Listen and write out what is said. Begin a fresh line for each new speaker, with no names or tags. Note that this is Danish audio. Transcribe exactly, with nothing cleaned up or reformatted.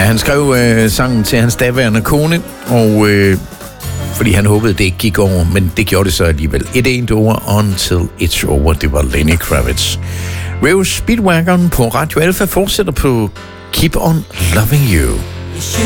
han skrev øh, sangen til hans daværende kone, og øh, fordi han håbede, det ikke gik over, men det gjorde det så alligevel. Et ent ord, Until It's Over, det var Lenny Kravitz. Rio Speedwagon på Radio Alpha fortsætter på Keep On Loving You.